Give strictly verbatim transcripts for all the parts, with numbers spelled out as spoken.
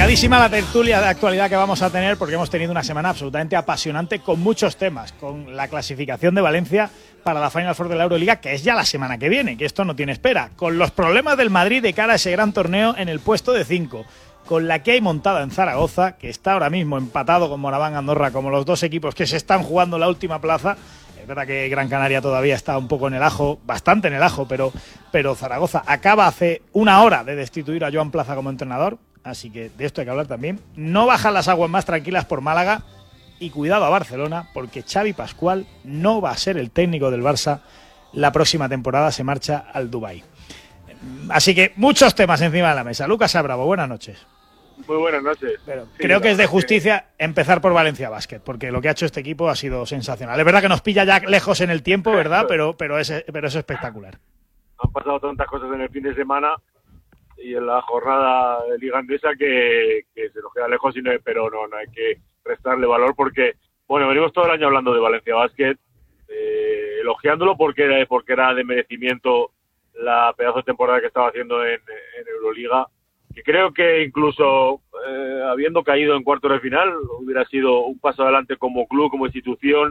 Cargadísima la tertulia de actualidad que vamos a tener porque hemos tenido una semana absolutamente apasionante con muchos temas, con la clasificación de Valencia para la Final Four de la Euroliga, que es ya la semana que viene, que esto no tiene espera, con los problemas del Madrid de cara a ese gran torneo en el puesto de cinco, con la que hay montada en Zaragoza, que está ahora mismo empatado con Moraván Andorra como los dos equipos que se están jugando la última plaza. Es verdad que Gran Canaria todavía está un poco en el ajo, bastante en el ajo, pero, pero Zaragoza acaba hace una hora de destituir a Joan Plaza como entrenador, así que de esto hay que hablar también. No bajan las aguas más tranquilas por Málaga y cuidado a Barcelona, porque Xavi Pascual no va a ser el técnico del Barça la próxima temporada, se marcha al Dubái. Así que muchos temas encima de la mesa. Lucas Abravo, buenas noches. Muy buenas noches. Pero sí, creo que es de justicia que... empezar por Valencia Basket, porque lo que ha hecho este equipo ha sido sensacional. Es verdad que nos pilla ya lejos en el tiempo, ¿verdad? Pero, pero, es, pero es espectacular. Han pasado tantas cosas en el fin de semana y en la jornada de Liga Andesa que, que se nos queda lejos, y no, pero no, no hay que restarle valor porque, bueno, venimos todo el año hablando de Valencia Basket, eh, elogiándolo porque, porque era de merecimiento la pedazo de temporada que estaba haciendo en, en Euroliga, que creo que incluso eh, habiendo caído en cuartos de final hubiera sido un paso adelante como club, como institución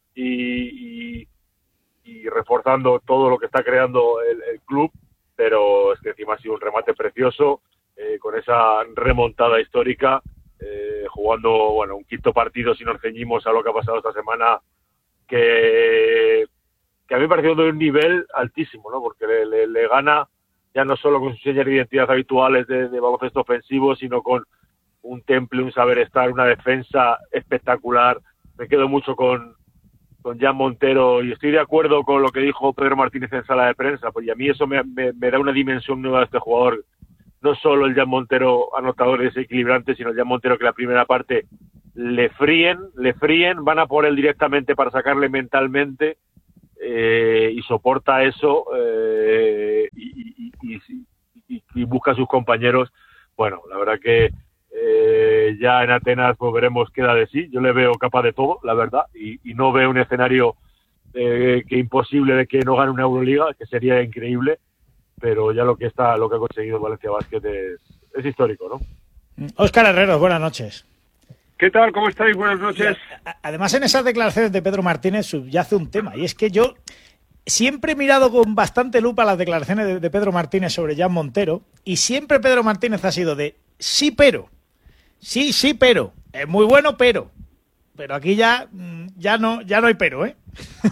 y, y, y reforzando todo lo que está creando el, el club, pero es que encima ha sido un remate precioso eh, con esa remontada histórica, eh, jugando bueno un quinto partido si nos ceñimos a lo que ha pasado esta semana, que, que a mí me pareció de un nivel altísimo, ¿no? Porque le, le, le gana ya no solo con sus señas de identidad habituales de, de baloncesto ofensivo, sino con un temple, un saber estar, una defensa espectacular. Me quedo mucho con, con Jan Montero y estoy de acuerdo con lo que dijo Pedro Martínez en sala de prensa, pues, y a mí eso me, me, me da una dimensión nueva de este jugador. No solo el Jan Montero anotador y desequilibrante, sino el Jan Montero que la primera parte le fríen, le fríen, van a por él directamente para sacarle mentalmente, Eh, y soporta eso eh, y, y, y, y, y busca a sus compañeros. Bueno, la verdad que eh, ya en Atenas pues veremos qué da de sí. Yo le veo capaz de todo, la verdad, y, y no veo un escenario eh, que imposible de que no gane una Euroliga, que sería increíble, pero ya lo que está, lo que ha conseguido Valencia Basket es, es histórico, ¿no? Óscar Herreros, buenas noches. ¿Qué tal? ¿Cómo estáis? Buenas noches. Además, en esas declaraciones de Pedro Martínez subyace un tema, y es que yo siempre he mirado con bastante lupa las declaraciones de, de Pedro Martínez sobre Jan Montero, y siempre Pedro Martínez ha sido de sí, pero, sí, sí, pero, es muy bueno, pero, pero aquí ya, ya no, ya no hay pero, ¿eh?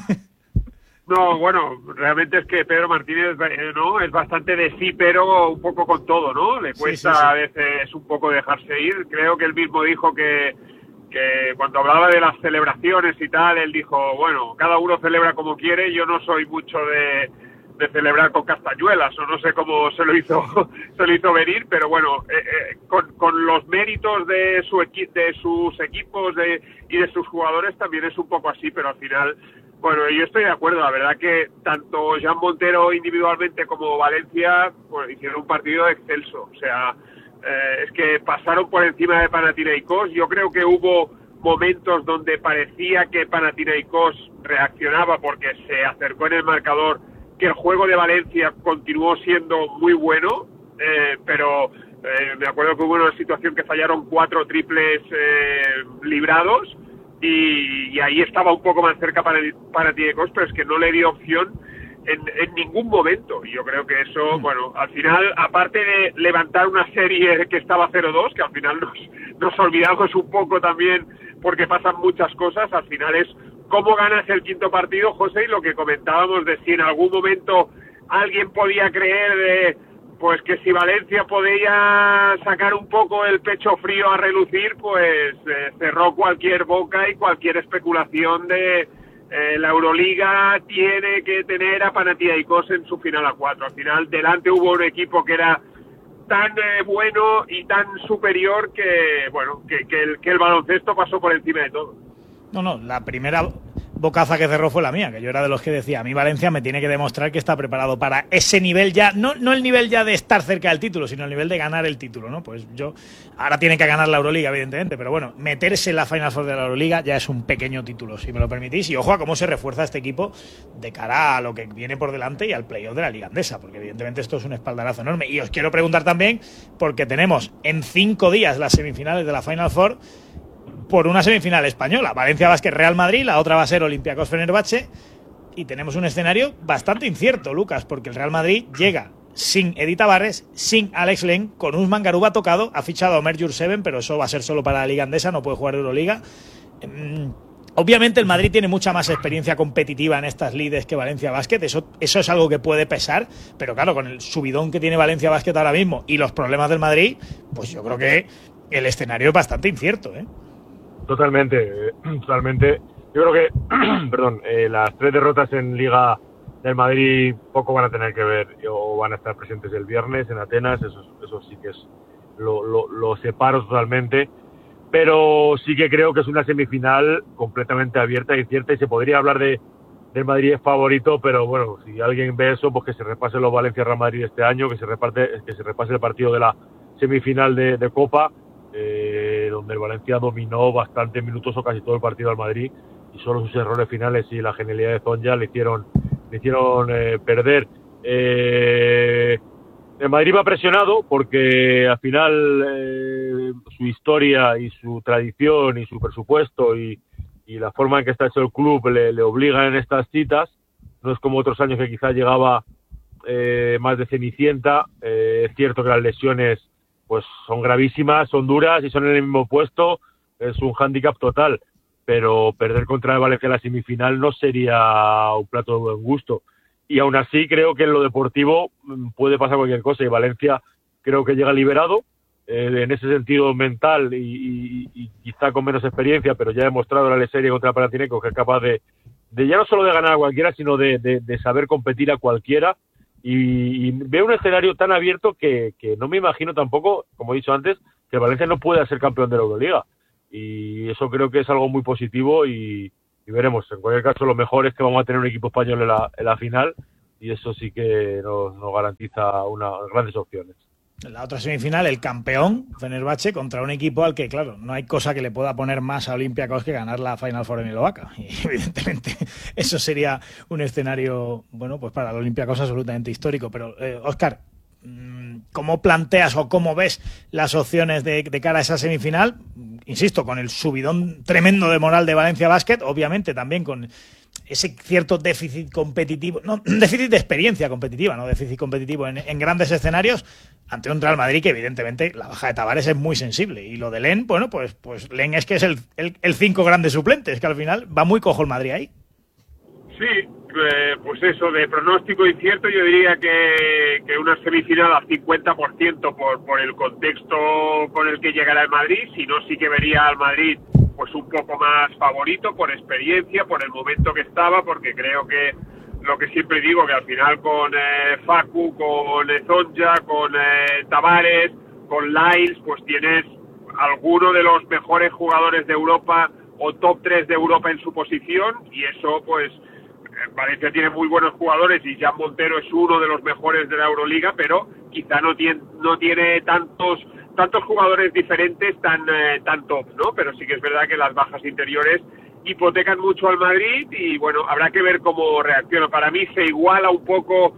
No, bueno, realmente es que Pedro Martínez eh, no es bastante de sí, pero un poco con todo, ¿no? Le cuesta sí, sí, sí. a veces un poco dejarse ir. Creo que él mismo dijo que, que cuando hablaba de las celebraciones y tal, él dijo, bueno, cada uno celebra como quiere, yo no soy mucho de, de celebrar con castañuelas, o no sé cómo se lo hizo se lo hizo venir, pero bueno, eh, eh, con, con los méritos de, su equi de sus equipos de, y de sus jugadores también es un poco así, pero al final... Bueno, yo estoy de acuerdo, la verdad que tanto Jan Montero individualmente como Valencia pues, hicieron un partido excelso, o sea, eh, es que pasaron por encima de Panathinaikos. Yo creo que hubo momentos donde parecía que Panathinaikos reaccionaba porque se acercó en el marcador, que el juego de Valencia continuó siendo muy bueno, eh, pero eh, me acuerdo que hubo una situación que fallaron cuatro triples eh, librados, Y, y ahí estaba un poco más cerca para, para Panathinaikos, pero es que no le dio opción en, en ningún momento. Y yo creo que eso, mm. bueno, al final, aparte de levantar una serie que estaba cero dos, que al final nos, nos olvidamos un poco también porque pasan muchas cosas, al final es cómo ganas el quinto partido, José, y lo que comentábamos de si en algún momento alguien podía creer de... pues que si Valencia podía sacar un poco el pecho frío a relucir, pues eh, cerró cualquier boca y cualquier especulación de eh, la Euroliga tiene que tener a Panathinaikos en su final a cuatro. Al final, delante hubo un equipo que era tan eh, bueno y tan superior que, bueno, que, que, el, que el baloncesto pasó por encima de todo. No, no, la primera bocaza que cerró fue la mía, que yo era de los que decía, a mí Valencia me tiene que demostrar que está preparado para ese nivel ya, no, no el nivel ya de estar cerca del título, sino el nivel de ganar el título, ¿no? Pues yo, ahora tiene que ganar la Euroliga, evidentemente, pero bueno, meterse en la Final Four de la Euroliga ya es un pequeño título, si me lo permitís, y ojo a cómo se refuerza este equipo de cara a lo que viene por delante y al playoff de la Liga Andesa, porque evidentemente esto es un espaldarazo enorme. Y os quiero preguntar también, porque tenemos en cinco días las semifinales de la Final Four, por una semifinal española, Valencia Basket Real Madrid, la otra va a ser Olympiacos Fenerbahce, y tenemos un escenario bastante incierto, Lucas, porque el Real Madrid llega sin Edi Tavares, sin Alex Len, con Usman Garuba tocado, ha fichado a Omer Jurseven, pero eso va a ser solo para la Liga Andesa, no puede jugar Euroliga. Obviamente el Madrid tiene mucha más experiencia competitiva en estas lides que Valencia Basket, eso, eso es algo que puede pesar, pero claro, con el subidón que tiene Valencia Basket ahora mismo y los problemas del Madrid, pues yo creo que el escenario es bastante incierto, ¿eh? Totalmente, totalmente. Yo creo que, perdón, eh, las tres derrotas en Liga del Madrid poco van a tener que ver o van a estar presentes el viernes en Atenas, eso, eso sí que es lo, lo, lo separo totalmente, pero sí que creo que es una semifinal completamente abierta y cierta y se podría hablar de del Madrid es favorito, pero bueno, si alguien ve eso, pues que se repase los Valencia Real Madrid este año, que se reparte, que se repase el partido de la semifinal de, de Copa, eh, donde el Valencia dominó bastante minutos o casi todo el partido al Madrid y solo sus errores finales y la genialidad de Zonja le hicieron le hicieron eh, perder. Eh, el Madrid va presionado porque al final eh, su historia y su tradición y su presupuesto y, y la forma en que está hecho el club le, le obligan en estas citas. No es como otros años que quizá llegaba eh, más de cenicienta. Eh, es cierto que las lesiones pues son gravísimas, son duras y son en el mismo puesto. Es un hándicap total. Pero perder contra el Valencia en la semifinal no sería un plato de buen gusto. Y aún así creo que en lo deportivo puede pasar cualquier cosa y Valencia creo que llega liberado eh, en ese sentido mental y, y, y quizá con menos experiencia, pero ya ha demostrado en la serie contra el Panathinaikos que es capaz de, de ya no solo de ganar a cualquiera, sino de, de, de saber competir a cualquiera. Y, y veo un escenario tan abierto que, que no me imagino tampoco, como he dicho antes, que Valencia no pueda ser campeón de la Euroliga. Y eso creo que es algo muy positivo y, y veremos. En cualquier caso, lo mejor es que vamos a tener un equipo español en la, en la final y eso sí que nos, nos garantiza unas grandes opciones. En la otra semifinal, el campeón, Fenerbahce, contra un equipo al que, claro, no hay cosa que le pueda poner más a Olympiacos que ganar la Final Four en el Oaca. Y evidentemente eso sería un escenario, bueno, pues para el Olympiacos absolutamente histórico. Pero, eh, Óscar, ¿cómo planteas o cómo ves las opciones de, de cara a esa semifinal? Insisto, con el subidón tremendo de moral de Valencia Basket, obviamente también con ese cierto déficit competitivo, no, déficit de experiencia competitiva, no déficit competitivo en, en grandes escenarios, ante un Real Madrid que evidentemente la baja de Tavares es muy sensible. Y lo de Len, bueno, pues, pues Len es que es el, el, el cinco grandes suplentes, que al final va muy cojo el Madrid ahí. Sí, eh, pues eso, de pronóstico incierto yo diría que, que una semifinal al cincuenta por ciento por, por el contexto con el que llegará el Madrid, si no sí que vería al Madrid pues un poco más favorito por experiencia, por el momento que estaba, porque creo que lo que siempre digo, que al final con eh, Facu, con eh, Zonja, con eh, Tavares, con Lyles, pues tienes alguno de los mejores jugadores de Europa o top tres de Europa en su posición y eso pues Valencia tiene muy buenos jugadores y Jan Montero es uno de los mejores de la Euroliga, pero quizá no tiene, no tiene tantos tantos jugadores diferentes tan, eh, tan top, ¿no? Pero sí que es verdad que las bajas interiores hipotecan mucho al Madrid y bueno, habrá que ver cómo reacciona. Para mí se iguala un poco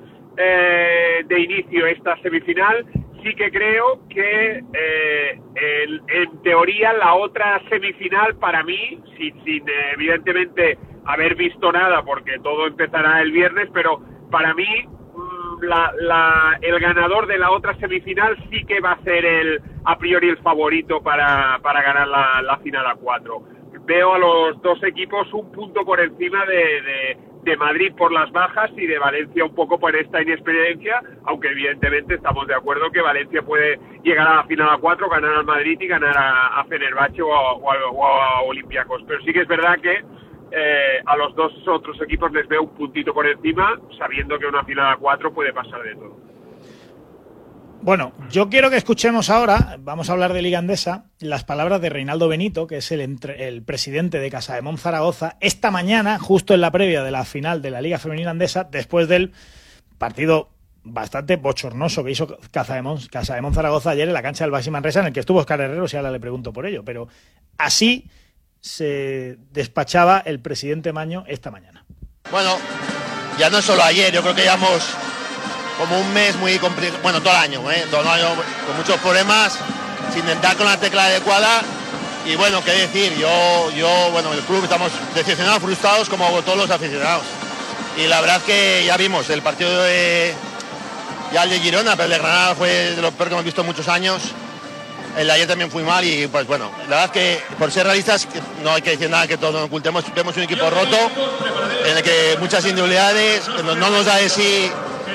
eh, de inicio esta semifinal. Sí que creo que eh, el, en teoría la otra semifinal para mí, sin, sin eh, evidentemente haber visto nada porque todo empezará el viernes, pero para mí la, la, el ganador de la otra semifinal sí que va a ser el a priori el favorito para, para ganar la, la final a cuatro. Veo a los dos equipos un punto por encima de, de, de Madrid por las bajas y de Valencia un poco por esta inexperiencia, aunque evidentemente estamos de acuerdo que Valencia puede llegar a la final a cuatro, ganar al Madrid y ganar a, a Fenerbahce o a, o, a, o a Olympiacos. Pero sí que es verdad que Eh, a los dos otros equipos les veo un puntito por encima, sabiendo que una final a cuatro puede pasar de todo. Bueno, yo quiero que escuchemos ahora, vamos a hablar de Liga Endesa, las palabras de Reinaldo Benito, que es el, entre, el presidente de Casademont Zaragoza, esta mañana, justo en la previa de la final de la Liga Femenina Endesa, después del partido bastante bochornoso que hizo Casademont, Casademont Zaragoza ayer en la cancha del Baxi Manresa, en el que estuvo Óscar Herrero, si ahora le pregunto por ello, pero así se despachaba el presidente Maño esta mañana. Bueno, ya no es solo ayer, yo creo que llevamos como un mes muy complicado, bueno, todo el año, ¿eh? todo el año con muchos problemas, sin dar con la tecla adecuada. Y bueno, qué decir, yo, yo, bueno, el club estamos decepcionados, frustrados como todos los aficionados. Y la verdad que ya vimos el partido de, ya el de Girona, pero el de Granada fue de lo peor que hemos visto en muchos años. El de ayer también fue mal y pues bueno, la verdad que por ser realistas no hay que decir nada que todos nos ocultemos. Vemos un equipo roto, en el que muchas individualidades, no nos da de sí.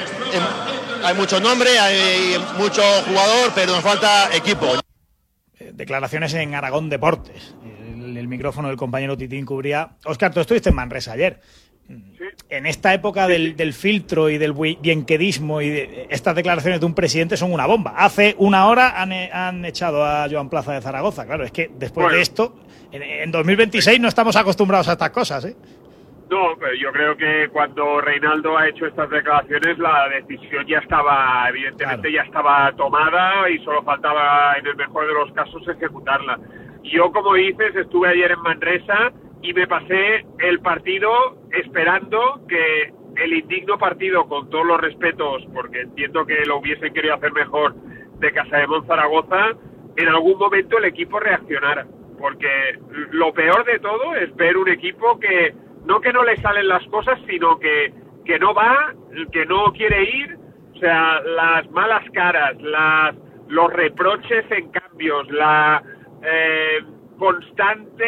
Hay mucho nombre, hay mucho jugador, pero nos falta equipo. Declaraciones en Aragón Deportes. El, el micrófono del compañero Titín cubría. Óscar, tú estuviste en Manresa ayer. Sí. En esta época del, del filtro y del bienquedismo y de, estas declaraciones de un presidente son una bomba. Hace una hora han, han echado a Joan Plaza de Zaragoza. Claro, es que después bueno. de esto, en, en dos mil veintiséis no estamos acostumbrados a estas cosas, ¿eh? No, pero yo creo que cuando Reinaldo ha hecho estas declaraciones la decisión ya estaba, evidentemente claro. ya estaba tomada y solo faltaba, en el mejor de los casos, ejecutarla. Yo, como dices, estuve ayer en Manresa y me pasé el partido esperando que el indigno partido, con todos los respetos, porque entiendo que lo hubiesen querido hacer mejor, de Casademont Zaragoza, en algún momento el equipo reaccionara. Porque lo peor de todo es ver un equipo que no que no le salen las cosas, sino que, que no va, que no quiere ir. O sea, las malas caras, las, los reproches en cambios, la eh, constante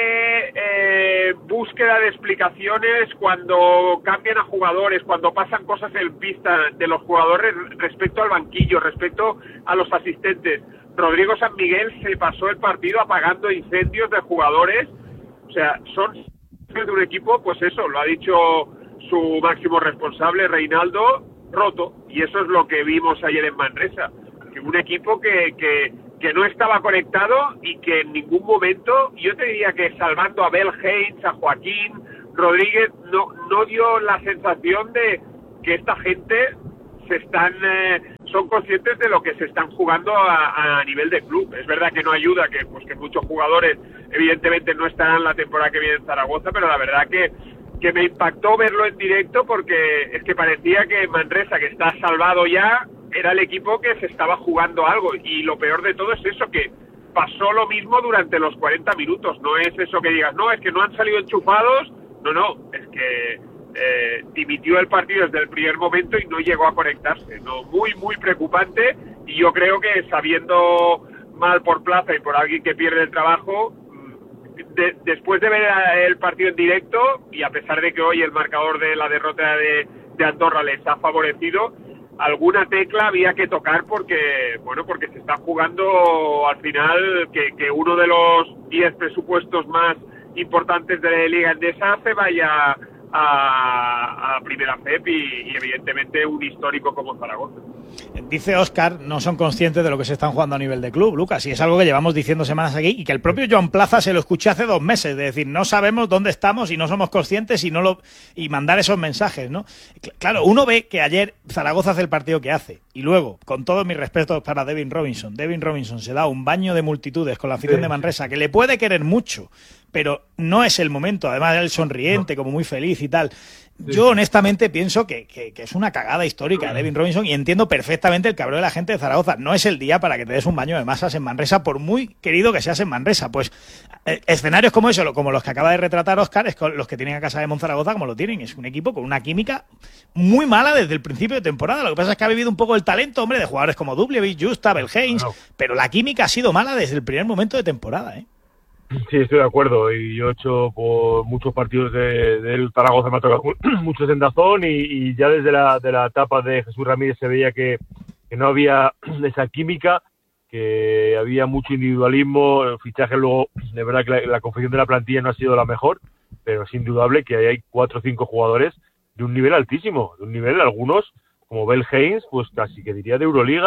eh, búsqueda de explicaciones cuando cambian a jugadores, cuando pasan cosas en pista de los jugadores respecto al banquillo, respecto a los asistentes. Rodrigo San Miguel se pasó el partido apagando incendios de jugadores. O sea, son de un equipo, pues eso, lo ha dicho su máximo responsable, Reinaldo, roto. Y eso es lo que vimos ayer en Manresa. Que un equipo que, que, que no estaba conectado y que en ningún momento, yo te diría que salvando a Bel Haynes, a Joaquín Rodríguez, no, no dio la sensación de que esta gente se están eh, son conscientes de lo que se están jugando a, a nivel de club. Es verdad que no ayuda que pues que muchos jugadores evidentemente no estarán la temporada que viene en Zaragoza, pero la verdad que que me impactó verlo en directo, porque es que parecía que Manresa, que está salvado ya, era el equipo que se estaba jugando algo. Y lo peor de todo es eso, que pasó lo mismo durante los cuarenta minutos. No es eso que digas, no, es que no han salido enchufados. No, no, es que eh, dimitió el partido desde el primer momento y no llegó a conectarse. No, muy, muy preocupante. Y yo creo que sabiendo mal por Plaza y por alguien que pierde el trabajo, de, después de ver el partido en directo, y a pesar de que hoy el marcador de la derrota de, de Andorra les ha favorecido, alguna tecla había que tocar, porque bueno porque se está jugando al final que, que uno de los diez presupuestos más importantes de la Liga Endesa se vaya a, a Primera F E P y, y evidentemente un histórico como Zaragoza. Dice Óscar, no son conscientes de lo que se están jugando a nivel de club, Lucas, y es algo que llevamos diciendo semanas aquí, y que el propio Joan Plaza se lo escuché hace dos meses, de decir, no sabemos dónde estamos y no somos conscientes y no lo y mandar esos mensajes, ¿no? Claro, uno ve que ayer Zaragoza hace el partido que hace, y luego, con todos mis respetos para Devin Robinson, Devin Robinson se da un baño de multitudes con la afición sí. de Manresa, que le puede querer mucho, pero no es el momento, además él sonriente, no. como muy feliz y tal. Yo honestamente pienso que, que, que es una cagada histórica de Devin Robinson, y entiendo perfectamente el cabrón de la gente de Zaragoza. No es el día para que te des un baño de masas en Manresa, por muy querido que seas en Manresa. Pues eh, escenarios como eso, como los que acaba de retratar Óscar, es con los que tienen a Casademont Zaragoza como lo tienen. Es un equipo con una química muy mala desde el principio de temporada. Lo que pasa es que ha vivido un poco el talento, hombre, de jugadores como Dubljevic, Justa, Bel Haynes, no. pero la química ha sido mala desde el primer momento de temporada, ¿eh? Sí, estoy de acuerdo, y yo he hecho por muchos partidos de, del Zaragoza, me ha tocado muchos en Dazón, y, y ya desde la, de la etapa de Jesús Ramírez se veía que, que no había esa química, que había mucho individualismo. El fichaje luego, de verdad que la, la confección de la plantilla no ha sido la mejor, pero es indudable que hay cuatro o cinco jugadores de un nivel altísimo, de un nivel, algunos, como Bel Haynes, pues casi que diría de Euroliga,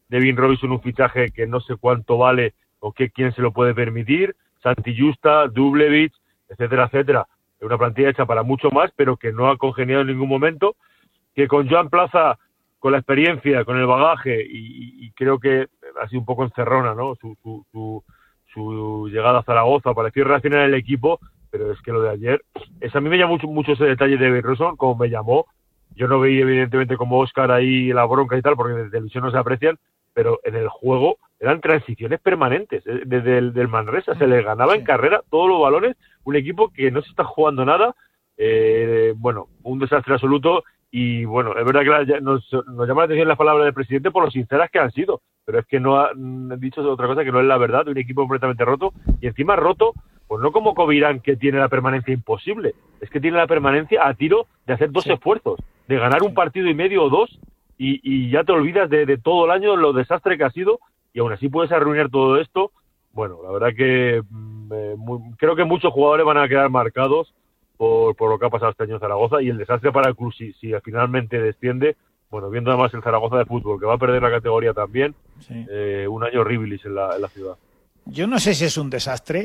Devin Robinson un fichaje que no sé cuánto vale o que quién se lo puede permitir, Santi Justa, Dublevich, etcétera, etcétera. Es una plantilla hecha para mucho más, pero que no ha congeniado en ningún momento, que con Joan Plaza, con la experiencia, con el bagaje, y, y creo que ha sido un poco encerrona, ¿no? Su, su, su, su llegada a Zaragoza, pareció reaccionar el equipo, pero es que lo de ayer, es, a mí me llamó mucho, mucho ese detalle de Devin Robinson, como me llamó. Yo no veía evidentemente como Óscar ahí la bronca y tal, porque desde televisión no se aprecian, pero en el juego eran transiciones permanentes. Desde el del Manresa se le ganaba en carrera todos los balones, un equipo que no se está jugando nada, eh, bueno, un desastre absoluto. Y bueno, es verdad que nos, nos llama la atención las palabras del presidente por lo sinceras que han sido, pero es que no ha dicho otra cosa que no es la verdad, de un equipo completamente roto, y encima roto, pues no como Covirán, que tiene la permanencia imposible, es que tiene la permanencia a tiro de hacer dos sí. esfuerzos, de ganar un partido y medio o dos, y, y ya te olvidas de, de todo el año, lo desastre que ha sido, y aún así puedes arruinar todo esto. Bueno, la verdad que eh, muy, creo que muchos jugadores van a quedar marcados Por, por lo que ha pasado este año en Zaragoza, y el desastre para el club si, si finalmente desciende. Bueno, viendo además el Zaragoza de fútbol, que va a perder la categoría también, sí. eh, un año horribilis en la, en la ciudad. Yo no sé si es un desastre,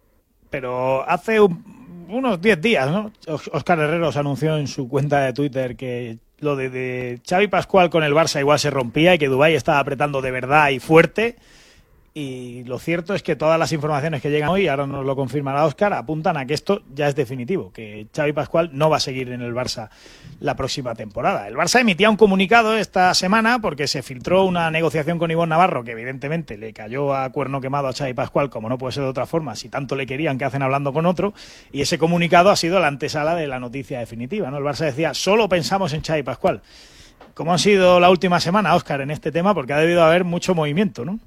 pero hace un, unos diez días, ¿no? Óscar Herreros anunció en su cuenta de Twitter que lo de, de Xavi Pascual con el Barça igual se rompía y que Dubái estaba apretando de verdad y fuerte. Y lo cierto es que todas las informaciones que llegan hoy, ahora nos lo confirmará Óscar, apuntan a que esto ya es definitivo, que Xavi Pascual no va a seguir en el Barça la próxima temporada. El Barça emitía un comunicado esta semana porque se filtró una negociación con Ivonne Navarro que evidentemente le cayó a cuerno quemado a Xavi Pascual, como no puede ser de otra forma, si tanto le querían que hacen hablando con otro, y ese comunicado ha sido la antesala de la noticia definitiva, ¿no? El Barça decía, solo pensamos en Xavi Pascual. ¿Cómo ha sido la última semana, Óscar, en este tema? Porque ha debido haber mucho movimiento, ¿no?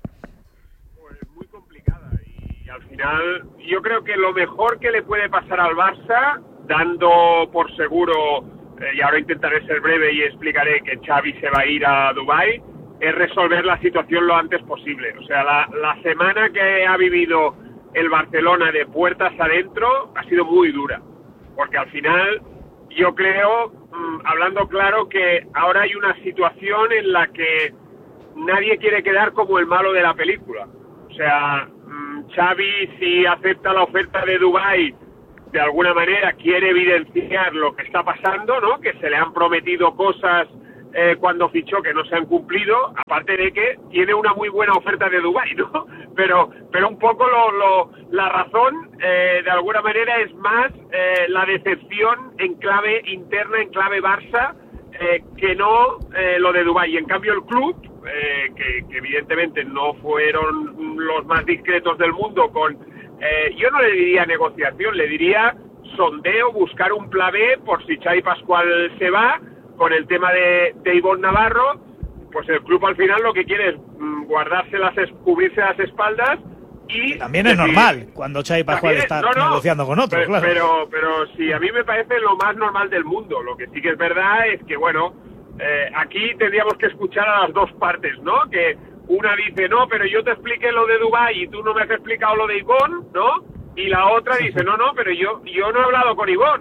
Yo creo que lo mejor que le puede pasar al Barça, dando por seguro, eh, y ahora intentaré ser breve y explicaré que Xavi se va a ir a Dubái, es resolver la situación lo antes posible. O sea, la, la semana que ha vivido el Barcelona de puertas adentro ha sido muy dura, porque al final yo creo, mmm, hablando claro, que ahora hay una situación en la que nadie quiere quedar como el malo de la película. O sea, Xavi, si acepta la oferta de Dubái, de alguna manera quiere evidenciar lo que está pasando, ¿no? Que se le han prometido cosas eh, cuando fichó que no se han cumplido, aparte de que tiene una muy buena oferta de Dubái, ¿no? Pero, pero un poco lo, lo, la razón, eh, de alguna manera, es más eh, la decepción en clave interna, en clave Barça, eh, que no eh, lo de Dubái. Y en cambio el club, Eh, que, que evidentemente no fueron los más discretos del mundo con, eh, yo no le diría negociación, le diría sondeo, buscar un plan B por si Xavi Pascual se va, con el tema de, de Ivonne Navarro, pues el club al final lo que quiere es mm, guardarse las, cubrirse las espaldas y... También es decir, normal, cuando Xavi Pascual es, está no, no, negociando con otro, pero, claro. Pero, pero sí, a mí me parece lo más normal del mundo. Lo que sí que es verdad es que, bueno, Eh, aquí tendríamos que escuchar a las dos partes, ¿no? Que una dice, no, pero yo te expliqué lo de Dubái y tú no me has explicado lo de Ivonne, ¿no? Y la otra dice, no, no, pero yo yo no he hablado con Ivonne.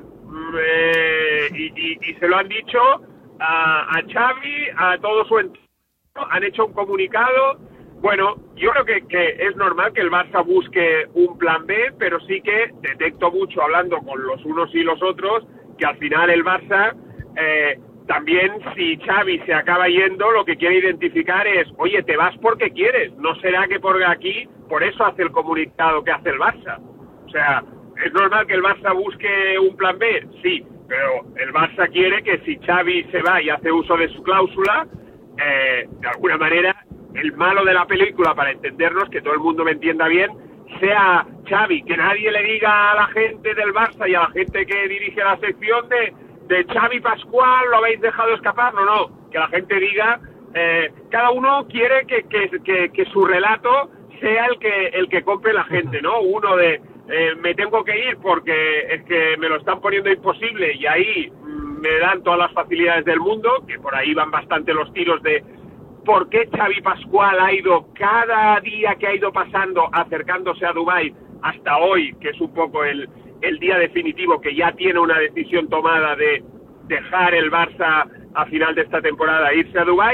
Eh, y, y, y se lo han dicho a, a Xavi, a todo su entorno, han hecho un comunicado. Bueno, yo creo que, que es normal que el Barça busque un plan B, pero sí que detecto mucho, hablando con los unos y los otros, que al final el Barça... Eh, También, si Xavi se acaba yendo, lo que quiere identificar es, oye, te vas porque quieres, no será que por aquí, por eso hace el comunicado que hace el Barça. O sea, ¿es normal que el Barça busque un plan B? Sí, pero el Barça quiere que si Xavi se va y hace uso de su cláusula, eh, de alguna manera, el malo de la película, para entendernos, que todo el mundo me entienda bien, sea Xavi, que nadie le diga a la gente del Barça y a la gente que dirige la sección de... de Xavi Pascual, lo habéis dejado escapar, no, no, que la gente diga, eh, cada uno quiere que, que, que, que su relato sea el que el que compre la gente, ¿no? Uno de, eh, me tengo que ir porque es que me lo están poniendo imposible y ahí mm, me dan todas las facilidades del mundo, que por ahí van bastante los tiros de por qué Xavi Pascual ha ido cada día que ha ido pasando, acercándose a Dubái hasta hoy, que es un poco el... el día definitivo, que ya tiene una decisión tomada de dejar el Barça a final de esta temporada e irse a Dubái,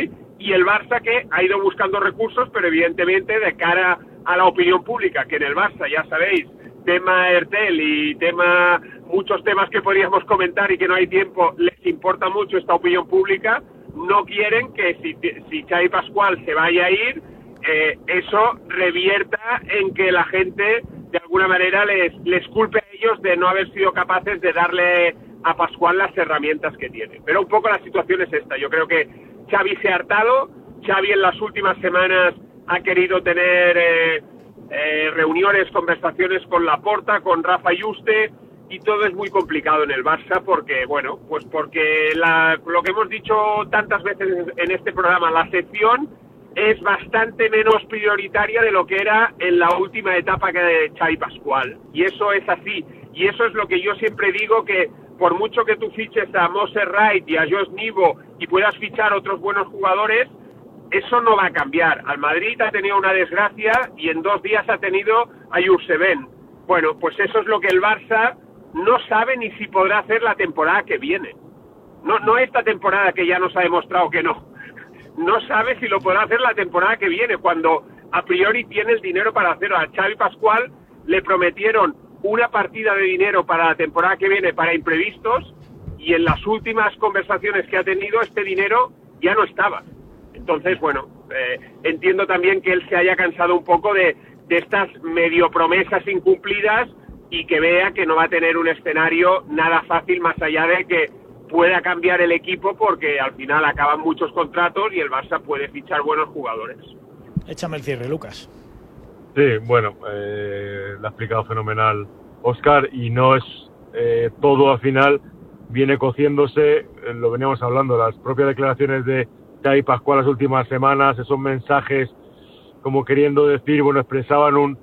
y el Barça que ha ido buscando recursos, pero evidentemente de cara a la opinión pública, que en el Barça, ya sabéis, tema Ertel y tema muchos temas que podríamos comentar y que no hay tiempo, les importa mucho esta opinión pública, no quieren que si, si Xavi Pascual se vaya a ir, eh, eso revierta en que la gente de alguna manera les, les culpe a ellos de no haber sido capaces de darle a Pascual las herramientas que tiene. Pero un poco la situación es esta. Yo creo que Xavi se ha hartado, Xavi en las últimas semanas ha querido tener eh, eh, reuniones, conversaciones con Laporta, con Rafa Yuste, y todo es muy complicado en el Barça porque, bueno, pues porque la, lo que hemos dicho tantas veces en este programa, la sección es bastante menos prioritaria de lo que era en la última etapa que de Xavi Pascual. Y eso es así. Y eso es lo que yo siempre digo, que por mucho que tú fiches a Moser Wright y a Josh Nivo y puedas fichar otros buenos jugadores, eso no va a cambiar. Al Madrid ha tenido una desgracia y en dos días ha tenido a Jurseven. Bueno, pues eso es lo que el Barça no sabe ni si podrá hacer la temporada que viene. No, no esta temporada que ya nos ha demostrado que no. No sabe si lo podrá hacer la temporada que viene, cuando a priori tiene el dinero para hacerlo. A Xavi Pascual le prometieron una partida de dinero para la temporada que viene para imprevistos y en las últimas conversaciones que ha tenido este dinero ya no estaba. Entonces, bueno, eh, entiendo también que él se haya cansado un poco de, de estas medio promesas incumplidas y que vea que no va a tener un escenario nada fácil, más allá de que pueda cambiar el equipo, porque al final acaban muchos contratos y el Barça puede fichar buenos jugadores. Échame el cierre, Lucas. Sí, bueno, eh, lo ha explicado fenomenal Óscar, y no es eh, todo al final, viene cociéndose, eh, lo veníamos hablando, las propias declaraciones de Xavi Pascual las últimas semanas, esos mensajes como queriendo decir, bueno, expresaban un,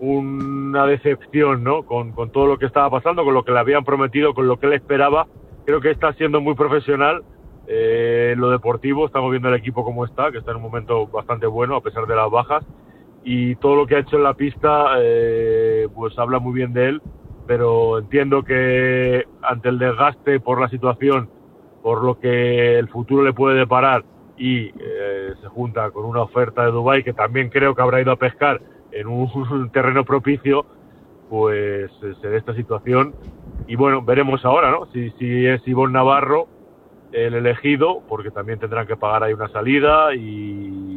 una decepción, ¿no? Con, con todo lo que estaba pasando, con lo que le habían prometido, con lo que él esperaba. Creo que está siendo muy profesional eh, en lo deportivo. Estamos viendo el equipo como está, que está en un momento bastante bueno a pesar de las bajas, y todo lo que ha hecho en la pista eh, pues habla muy bien de él, pero entiendo que ante el desgaste por la situación, por lo que el futuro le puede deparar, y eh, se junta con una oferta de Dubái que también creo que habrá ido a pescar en un terreno propicio, pues se dé esta situación. Y bueno, veremos ahora, ¿no? Si, si es Ivonne Navarro el elegido, porque también tendrán que pagar ahí una salida, y